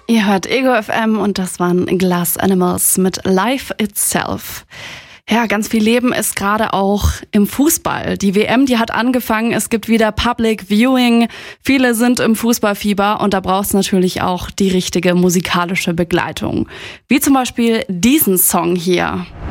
Ihr hört Ego FM und das waren Glass Animals mit Life Itself. Ja, ganz viel Leben ist gerade auch im Fußball. Die WM, die hat angefangen, es gibt wieder Public Viewing. Viele sind im Fußballfieber und da braucht es natürlich auch die richtige musikalische Begleitung. Wie zum Beispiel diesen Song hier.